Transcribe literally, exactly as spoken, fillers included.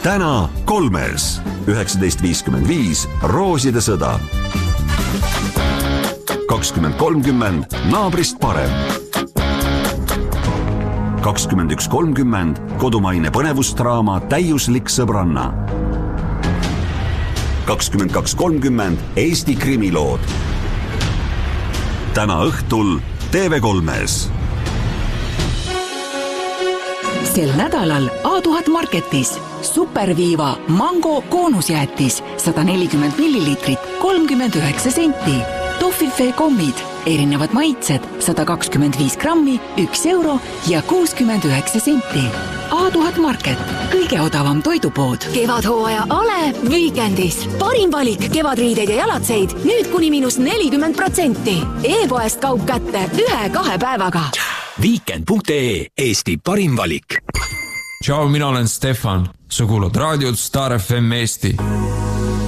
täna kolmes. üheksateist viiskümmend viis Rooside sõda. kakskümmend kolmkümmend Naabrist parem. kakskümmend üks kolmkümmend kodumaine põnevusdraama Täiuslik sõbranna. kakskümmend kaks kolmkümmend Eesti krimilood. Täna õhtul T V kolmes. Sel nädalal A tuhat Marketis Superviiva Mango koonusjäätis sada nelikümmend milliliitrit kolmkümmend üheksa senti. Toffifee kommid, erinevad maitsed sada kakskümmend viis grammi, üks euro ja kuuskümmend üheksa senti. A tuhat Market, kõige odavam toidupood. Kevadhooaja Ale Weekendis. Parim valik kevadriideid ja jalatseid nüüd kuni miinus nelikümmend protsenti. E-poest kaup kätte ühe-kahe päevaga. Weekend punkt ee, Eesti parim valik. Tšau, mina olen Stefan. Sa kuulad raadiot Star F M Eesti.